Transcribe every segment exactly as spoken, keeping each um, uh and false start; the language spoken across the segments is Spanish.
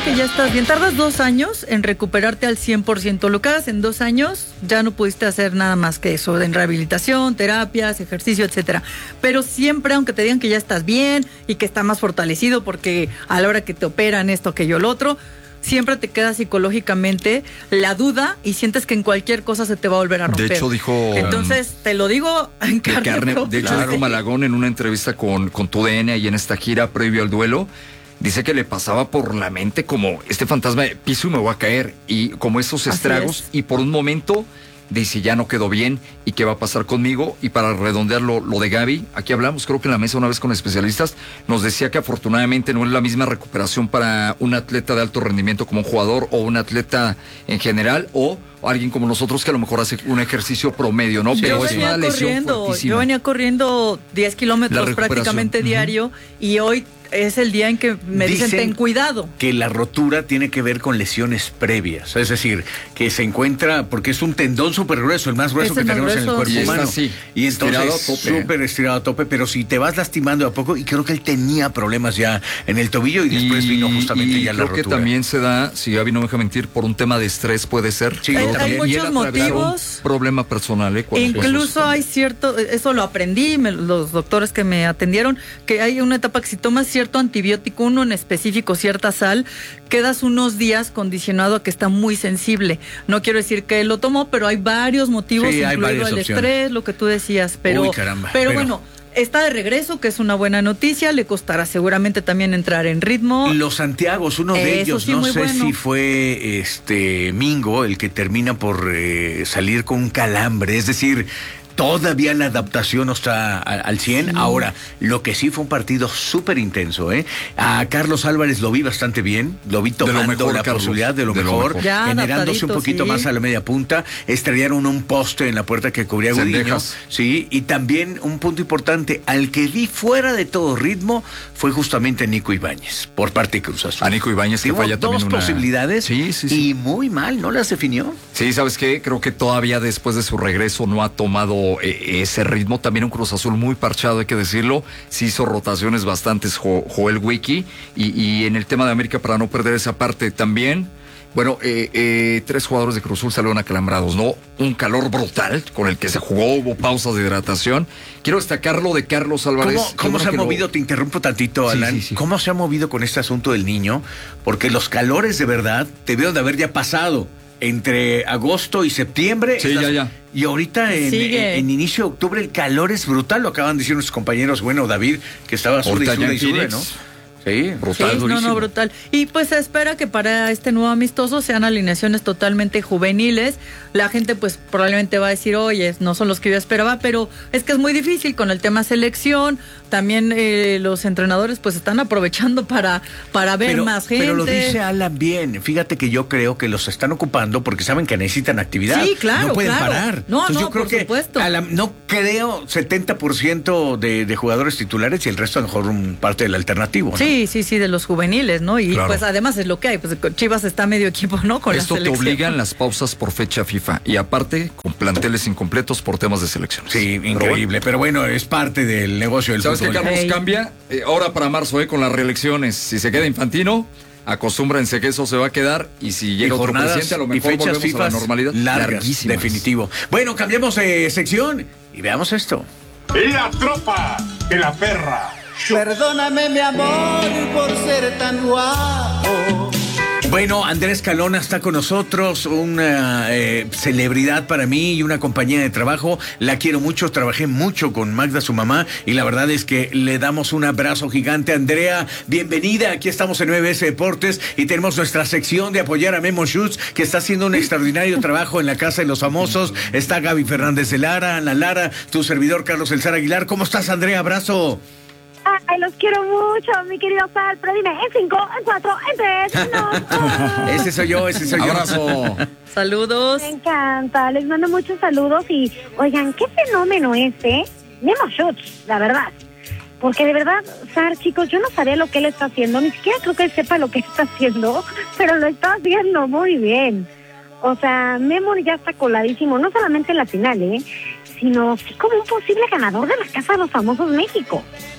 que ya estás bien. Tardas dos años en recuperarte al cien por ciento. Lo que hagas en dos años, ya no pudiste hacer nada más que eso, en rehabilitación, terapias, ejercicio, etcétera. Pero siempre, aunque te digan que ya estás bien y que está más fortalecido, porque a la hora que te operan esto, aquello, lo otro, siempre te queda psicológicamente la duda y sientes que en cualquier cosa se te va a volver a romper. De hecho, dijo... Entonces, te lo digo en carne, carne propia. De hecho, Claro. dijo Malagón en una entrevista con, con tu D N y en esta gira previo al duelo, dice que le pasaba por la mente como este fantasma de piso y me voy a caer, y como esos estragos, y por un momento dice, ya no quedó bien, y qué va a pasar conmigo. Y para redondear lo, lo de Gaby, aquí hablamos, creo que en la mesa una vez con especialistas, nos decía que afortunadamente no es la misma recuperación para un atleta de alto rendimiento como un jugador, o un atleta en general, o alguien como nosotros que a lo mejor hace un ejercicio promedio, ¿no? Sí, Pero yo es venía una lesión corriendo, fuertísima. yo venía corriendo diez La kilómetros recuperación. prácticamente Uh-huh. diario, y hoy es el día en que me dicen, Dicen ten cuidado. Que la rotura tiene que ver con lesiones previas, es decir, que se encuentra, porque es un tendón súper grueso, el más grueso Es que el más tenemos en el grueso, cuerpo sí. Y humano. está así, y estirado entonces a tope. súper estirado a tope, pero si te vas lastimando a poco, y creo que él tenía problemas ya en el tobillo y después y, vino justamente y ya la creo rotura. que también se da, si Gaby no me deja mentir, por un tema de estrés puede ser. Sí, Hay- también. hay Y él muchos atravesó motivos. Un problema personal, ¿eh? Cuando Incluso cosas hay cierto, eso lo aprendí, me- los doctores que me atendieron, que hay una etapa que si tomas cierto antibiótico, uno en específico, cierta sal, quedas unos días condicionado a que está muy sensible. No quiero decir que él lo tomó, pero hay varios motivos, Sí, hay incluido varias el opciones. estrés, lo que tú decías, pero, Uy, caramba, pero, pero- bueno, está de regreso, que es una buena noticia, le costará seguramente también entrar en ritmo. Los Santiagos, uno de Eso ellos, sí, no muy sé bueno. si fue este Mingo el que termina por eh, salir con un calambre, es decir, todavía la adaptación no está a- al cien. Sí. Ahora, lo que sí fue un partido súper intenso, ¿eh? A Carlos Álvarez lo vi bastante bien, lo vi lo tomando mejor, la Carlos, posibilidad de lo de lo mejor, mejor. Ya generándose un adaptadito, poquito sí. más a la media punta, estrellaron un poste en la puerta que cubría Gudiño, Cendejas. sí, y también un punto importante, al que vi fuera de todo ritmo fue justamente Nico Ibáñez, por parte de Cruz Azul. A Nico Ibáñez, que Tuvo falla dos también una... posibilidades Sí, sí, sí. y muy mal, ¿no las definió? Sí, ¿sabes qué? Creo que todavía después de su regreso no ha tomado eh, ese ritmo. También un Cruz Azul muy parchado, hay que decirlo. Sí hizo rotaciones bastantes Jo- Joel Wiki. Y, y en el tema de América, para no perder esa parte también, bueno, eh, eh, tres jugadores de Cruz Azul salieron acalambrados, ¿no? Un calor brutal con el que se jugó, hubo pausas de hidratación. Quiero destacar lo de Carlos Álvarez. ¿Cómo, Qué cómo bueno se ha que lo- movido? Te interrumpo tantito, Sí, Alan. sí, sí. ¿Cómo se ha movido con este asunto del niño? Porque los calores de verdad debieron de haber ya pasado entre agosto y septiembre. Sí, ya, ya. Y ahorita en, Sigue. en- en inicio de octubre el calor es brutal, lo acaban de decir nuestros compañeros, bueno, David, que estaba sude y Ahorita ya sude en y sude, Phoenix. ¿no? Sí, Brutal, Sí, no, durísimo. no, brutal. Y pues se espera que para este nuevo amistoso sean alineaciones totalmente juveniles. La gente pues probablemente va a decir, oye, no son los que yo esperaba, pero es que es muy difícil con el tema selección. También eh, los entrenadores pues están aprovechando para, para ver pero, más gente. pero lo dice Alan bien. Fíjate que yo creo que los están ocupando porque saben que necesitan actividad. Sí, claro, No pueden claro. parar. No, Entonces no, yo creo por que supuesto. a la- no creo setenta por ciento de, de jugadores titulares y el resto a lo mejor un parte del alternativo, ¿no? Sí, sí, sí, de los juveniles, ¿no? Y Claro. pues además es lo que hay, pues Chivas está medio equipo, ¿no? Con Esto la te selección. obligan las pausas por fecha FIFA. Y aparte, con planteles incompletos por temas de selecciones. Sí, Pero bueno. increíble. Pero bueno, es parte del negocio del ¿Sabes qué, fútbol. Carlos? Ey. Cambia eh, ahora para marzo, eh, con las reelecciones. Si se queda Infantino, acostúmbrense que eso se va a quedar. Y si Y llega otro jornadas presidente, a lo y mejor fechas volvemos a la FIFA normalidad. largas, Larguísimas. definitivo. Bueno, cambiamos de sección y veamos esto. La tropa de la perra. Perdóname, mi amor, por ser tan guapo. Bueno, Andrés Calona está con nosotros, una eh, celebridad para mí y una compañía de trabajo. La quiero mucho, trabajé mucho con Magda, su mamá, y la verdad es que le damos un abrazo gigante. Andrea, bienvenida. Aquí estamos en nueve ese Deportes y tenemos nuestra sección de apoyar a Memo Schutz, que está haciendo un extraordinario trabajo en la Casa de los Famosos. Está Gaby Fernández de Lara, Ana Lara, tu servidor Carlos Elzar Aguilar. ¿Cómo estás, Andrea? Abrazo. Ay, los quiero mucho, mi querido Sal, pero dime, en cinco, en cuatro, en tres, no. Ese soy yo, ese soy yo. Abrazo. Saludos. Me encanta, les mando muchos saludos y, oigan, qué fenómeno es, ¿eh? Memo Schutz, la verdad. Porque de verdad, Sar, chicos, yo no sabía lo que él está haciendo, ni siquiera creo que él sepa lo que está haciendo, pero lo está haciendo muy bien. O sea, Memo ya está coladísimo, no solamente en la final, ¿eh? Sino sí como un posible ganador de la Casa de los Famosos México.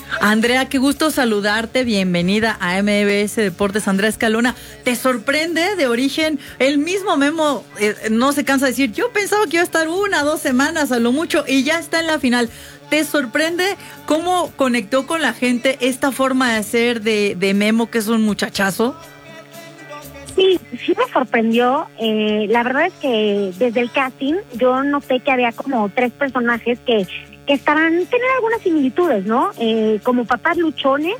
Andrea, qué gusto saludarte, bienvenida a M B S Deportes. Andrea Escalona, ¿te sorprende de origen? El mismo Memo eh, no se cansa de decir, yo pensaba que iba a estar una, dos semanas a lo mucho y ya está en la final. ¿Te sorprende cómo conectó con la gente esta forma de hacer de, de Memo, que es un muchachazo? Sí, sí me sorprendió. Eh, la verdad es que desde el casting yo noté que había como tres personajes que, que estaban, tener algunas similitudes, ¿no? Eh, como papás luchones,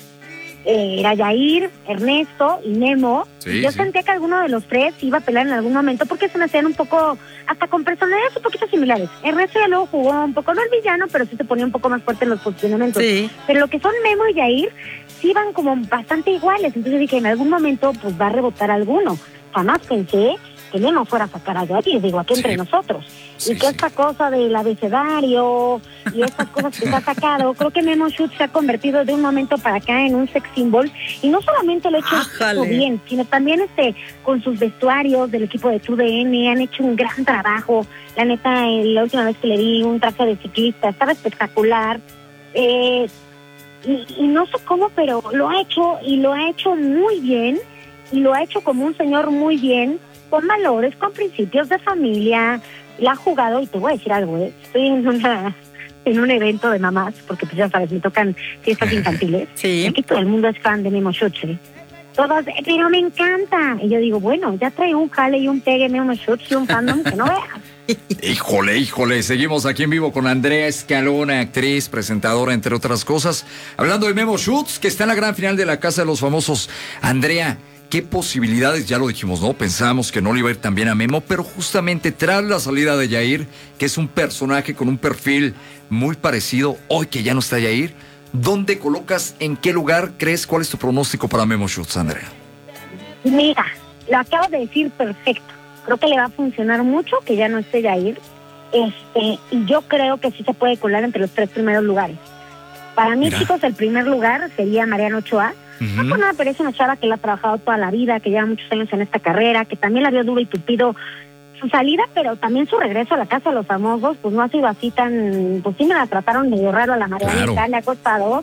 eh, era Yair, Ernesto y Memo. Sí, yo sí. sentía que alguno de los tres iba a pelear en algún momento porque se me hacían un poco, hasta con personalidades un poquito similares. Ernesto ya luego jugó un poco, no el villano, pero sí se ponía un poco más fuerte en los posicionamientos. Sí. Pero lo que son Memo y Yair sí iban como bastante iguales, entonces dije, en algún momento pues va a rebotar alguno. Jamás pensé que Memo fuera a sacar a Yair, digo, aquí entre Sí. nosotros. Sí, y que sí. esta cosa del abecedario y estas cosas que se ha sacado, creo que Memo Schutz se ha convertido de un momento para acá en un sex symbol, y no solamente lo ha hecho Ájale. bien, sino también este con sus vestuarios del equipo de T D N, han hecho un gran trabajo. La neta, eh, la última vez que le vi un traje de ciclista, estaba espectacular. Eh... Y, y no sé cómo, pero lo ha hecho y lo ha hecho muy bien, y lo ha hecho como un señor muy bien, con valores, con principios de familia. La ha jugado, y te voy a decir algo, ¿eh? Estoy en una en un evento de mamás, porque pues ya sabes, me tocan fiestas infantiles. Sí. Y aquí todo el mundo es fan de Memo Schutz, ¿eh? Todos, eh, pero me encanta. Y yo digo, bueno, ya trae un jale y un pegue Memo Schutz y un fandom que no veas. Híjole, híjole, seguimos aquí en vivo con Andrea Escalona, actriz, presentadora, entre otras cosas. Hablando de Memo Schutz, que está en la gran final de la Casa de los Famosos. Andrea, ¿qué posibilidades? Ya lo dijimos, ¿no? Pensábamos que no le iba a ir tan bien a Memo, pero justamente tras la salida de Yair, que es un personaje con un perfil muy parecido, hoy que ya no está Yair, ¿dónde colocas, en qué lugar crees, cuál es tu pronóstico para Memo Schutz, Andrea? Mira, lo acabas de decir perfecto. Creo que le va a funcionar mucho que ya no esté Yair. Este, y yo creo que sí se puede colar entre los tres primeros lugares. Para mí, Mira. chicos, el primer lugar sería Mariana Ochoa. Ujú. No por nada, pero es una chava que la ha trabajado toda la vida, que lleva muchos años en esta carrera, que también la vio duro y tupido su salida, pero también su regreso a la Casa de los Famosos, pues no ha sido así tan... Pues sí me la trataron medio raro a la Marianita, Claro. le ha costado.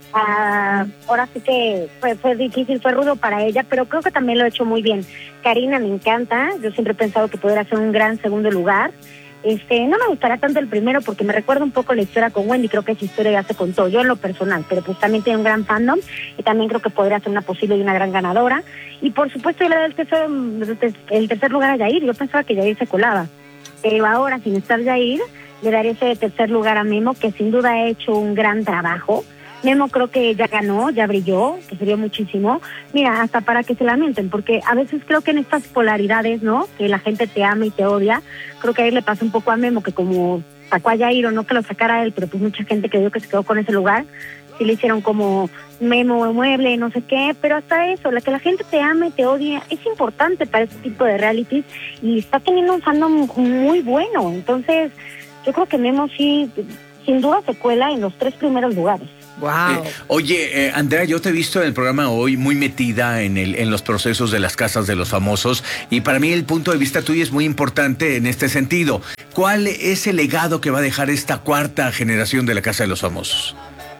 Ah, ahora sí que fue, fue difícil, fue rudo para ella, pero creo que también lo ha hecho muy bien. Karina me encanta, yo siempre he pensado que pudiera ser un gran segundo lugar. Este, no me gustará tanto el primero porque me recuerda un poco la historia con Wendy, creo que esa historia ya se contó, yo en lo personal, pero pues también tiene un gran fandom y también creo que podría ser una posible y una gran ganadora. Y por supuesto yo le doy el tercer, el tercer lugar a Yair, yo pensaba que Yair se colaba, pero ahora sin estar Yair, le daré ese tercer lugar a Memo, que sin duda ha hecho un gran trabajo. Memo creo que ya ganó, ya brilló, que sería muchísimo. Mira, hasta para que se lamenten, porque a veces creo que en estas polaridades, ¿no? Que la gente te ama y te odia, creo que ahí le pasa un poco a Memo, que como sacó a Yair, o no que lo sacara él, pero pues mucha gente creyó que se quedó con ese lugar, sí le hicieron como Memo mueble, no sé qué, pero hasta eso, la que la gente te ame y te odie, es importante para este tipo de realities, y está teniendo un fandom muy bueno. Entonces, yo creo que Memo sí, sin duda se cuela en los tres primeros lugares. Wow. Eh, oye, eh, Andrea, yo te he visto en el programa hoy muy metida en el en los procesos de las casas de los famosos, y para mí el punto de vista tuyo es muy importante en este sentido. ¿Cuál es el legado que va a dejar esta cuarta generación de la Casa de los Famosos?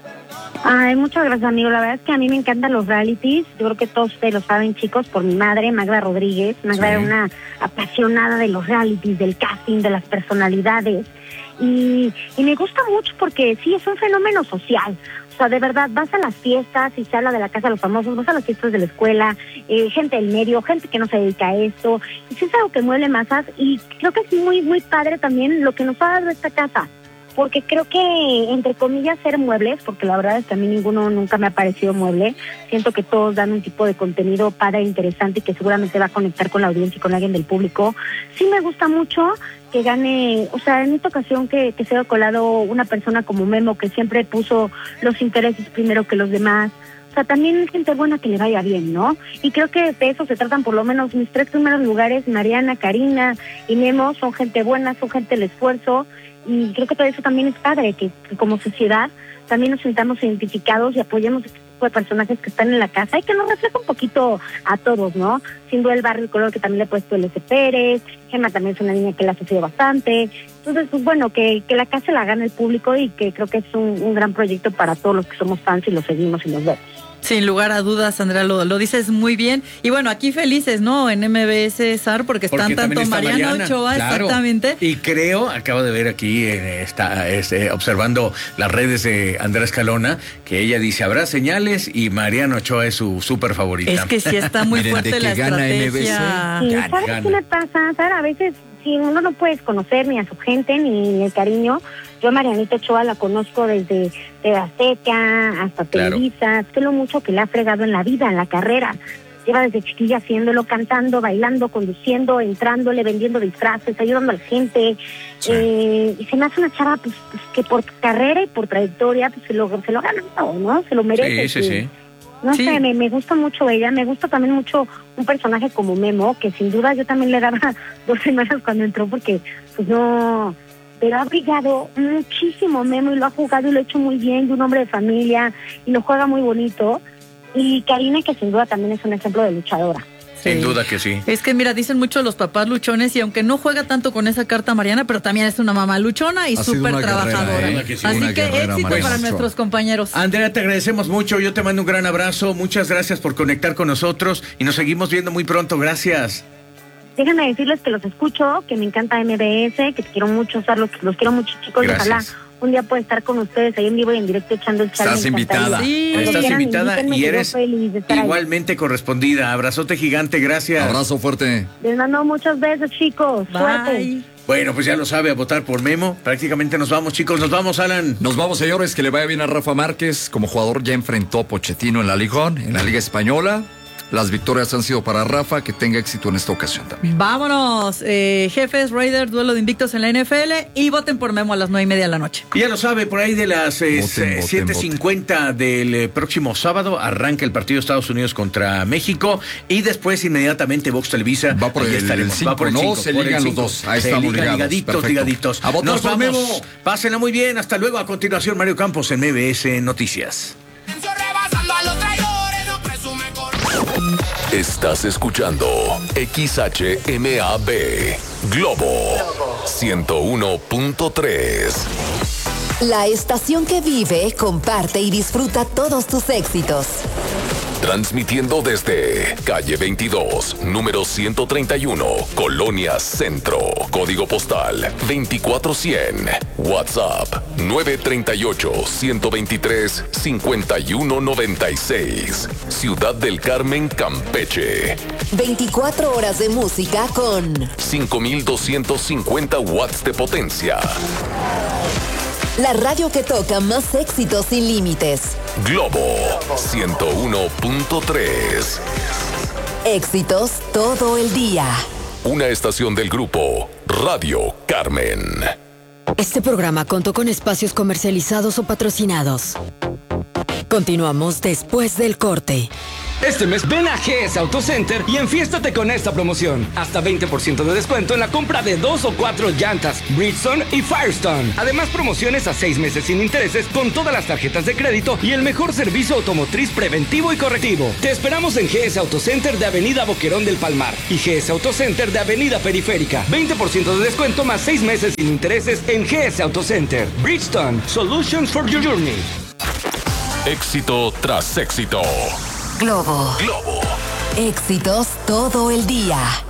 Ay, muchas gracias, amigo. La verdad es que a mí me encantan los realities. Yo creo que todos ustedes lo saben, chicos, por mi madre, Magda Rodríguez. Magda Sí. era una apasionada de los realities, del casting, de las personalidades. Y, y me gusta mucho porque sí, es un fenómeno social. O sea, de verdad, vas a las fiestas y se habla de la Casa de los Famosos, vas a las fiestas de la escuela, eh, gente del medio, gente que no se dedica a esto. Y sí es algo que mueve masas, y creo que es muy, muy padre también lo que nos ha dado esta casa. Porque creo que, entre comillas, ser muebles, porque la verdad es que a mí ninguno nunca me ha parecido mueble. Siento que todos dan un tipo de contenido padre, interesante, y que seguramente va a conectar con la audiencia y con alguien del público. Sí me gusta mucho que gane, o sea, en esta ocasión que, que se haya colado una persona como Memo, que siempre puso los intereses primero que los demás. O sea, también gente buena que le vaya bien, ¿no? Y creo que de eso se tratan por lo menos mis tres primeros lugares. Mariana, Karina y Memo son gente buena, son gente del esfuerzo. Y creo que todo eso también es padre, que, que como sociedad también nos sintamos identificados y apoyemos este tipo de personajes que están en la casa y que nos refleja un poquito a todos, ¿no? Sin duda el barrio El Color, que también le he puesto L S Pérez, Gemma también es una niña que la ha sufrido bastante. Entonces, pues bueno, que, que la casa la gane el público y que creo que es un, un gran proyecto para todos los que somos fans y lo seguimos y los vemos. Sin lugar a dudas, Andrea, lo, lo dices muy bien. Y bueno, aquí felices, ¿no? En M B S, Sar, porque están Porque tanto está Mariana, Mariana Ochoa, claro. exactamente. Y creo, acabo de ver aquí, eh, está este, observando las redes de Andrea Escalona, que ella dice, habrá señales y Mariana Ochoa es su súper favorita. Es que sí está muy Miren, fuerte de que la gana M B C. estrategia. Sí, Gana, ¿sabes gana. qué me pasa, Sara? A veces, si uno no puedes conocer ni a su gente ni el cariño, yo a Marianita Ochoa la conozco desde de Azteca hasta Claro. Televisa, sé lo mucho que le ha fregado en la vida, en la carrera. Lleva desde chiquilla haciéndolo, cantando, bailando, conduciendo, entrándole, vendiendo disfraces, ayudando a la gente. Sí. Eh, y se me hace una chava pues, pues, que por carrera y por trayectoria pues, se lo, se lo gana, ¿no? Se lo merece. Sí, sí, sí. No Sí. sé, me, me gusta mucho ella, me gusta también mucho un personaje como Memo, que sin duda yo también le daba dos semanas cuando entró porque pues no, pero ha brillado muchísimo Memo y lo ha jugado y lo ha hecho muy bien, de un hombre de familia y lo juega muy bonito. Y Karina, que sin duda también es un ejemplo de luchadora. Sin Sí. duda que sí. Es que mira, dicen mucho los papás luchones y aunque no juega tanto con esa carta Mariana, pero también es una mamá luchona y Ha sido súper una guerrera, trabajadora. ¿eh? Que sí, Así una que guerrera, éxito Mariana para Ochoa. nuestros compañeros. Andrea, te agradecemos mucho, yo te mando un gran abrazo, muchas gracias por conectar con nosotros y nos seguimos viendo muy pronto, gracias. Déjenme decirles que los escucho, que me encanta M B S, que te quiero mucho, usar los, los quiero mucho, chicos. Y Gracias. ojalá un día pueda estar con ustedes ahí en vivo y en directo echando el chal. Estás me encantaría. invitada. Sí. Cuando Estás quieran, invitada invítenme, y que yo eres feliz de estar ahí. igualmente correspondida. Abrazote gigante, gracias. Abrazo fuerte. Les mando muchos besos, chicos. Suerte. Bye. Bueno, pues ya lo sabe, a votar por Memo. Prácticamente nos vamos, chicos. Nos vamos, Alan. Nos vamos, señores, que le vaya bien a Rafa Márquez. Como jugador ya enfrentó a Pochettino en la Ligón, en la Liga Española. Las victorias han sido para Rafa, que tenga éxito en esta ocasión también. Vámonos, eh, jefes, Raiders, duelo de invictos en la N F L y voten por Memo a las nueve y media de la noche. Y ya lo sabe, por ahí de las eh, Voten, voten, siete cincuenta del eh, próximo sábado arranca el partido Estados Unidos contra México y después inmediatamente Vox Televisa. Va por ahí el- estaremos. el cinco, Va por el ¿no? cinco, Se por el ligan los cinco. dos. Ahí Se estamos ligan ligados. ligaditos, Perfecto. ligaditos. A votar Nos por vamos. Memo. Pásenla muy bien. Hasta luego. A continuación, Mario Campos en M B S Noticias. Rebasando a los traidores, no presume con... Estás escuchando X H M A B Globo ciento uno punto tres. La estación que vive, comparte y disfruta todos tus éxitos. Transmitiendo desde calle veintidós, número ciento treinta y uno, Colonia Centro. Código postal veinticuatro cien. WhatsApp nueve tres ocho, uno dos tres, cinco uno nueve seis. Ciudad del Carmen, Campeche. veinticuatro horas de música con cinco mil doscientos cincuenta watts de potencia. la radio que toca más éxitos sin límites. Globo ciento uno punto tres. Éxitos todo el día. Una estación del grupo Radio Carmen. Este programa contó con espacios comercializados o patrocinados. Continuamos después del corte. Este mes ven a G S Auto Center y enfiéstate con esta promoción. Hasta veinte por ciento de descuento en la compra de dos o cuatro llantas, Bridgestone y Firestone. Además, promociones a seis meses sin intereses con todas las tarjetas de crédito y el mejor servicio automotriz preventivo y correctivo. Te esperamos en G S Auto Center de Avenida Boquerón del Palmar y G S Auto Center de Avenida Periférica. veinte por ciento de descuento más seis meses sin intereses en G S Auto Center. Bridgestone, Solutions for Your Journey. Éxito tras éxito. Globo. Globo. Éxitos todo el día.